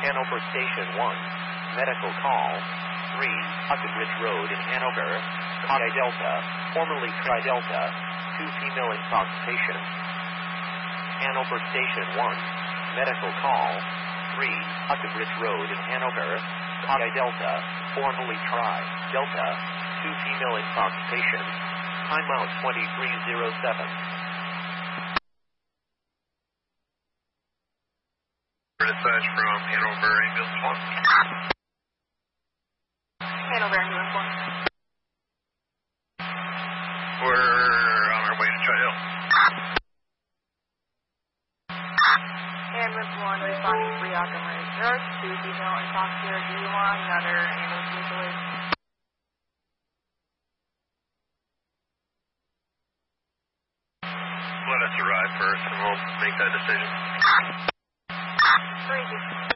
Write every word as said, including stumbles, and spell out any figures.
Hanover Station one, medical call. three, Huckenridge Road in Hanover, Chi Delta, formerly Tri Delta, two female intoxication. Hanover Station one, medical call. three, Huckenridge Road in Hanover, Chi Delta, formerly Tri Delta, two female intoxication. Timeout twenty-three oh seven. Dispatch from Hanover Ambulance one. Hanover Ambulance one. We're on our way to Tri-Hill. Ambulance one responding to Huckenridge Road, two female intoxicated. Do you want another ambulance mutually? Let us arrive first and we'll make that decision. Three.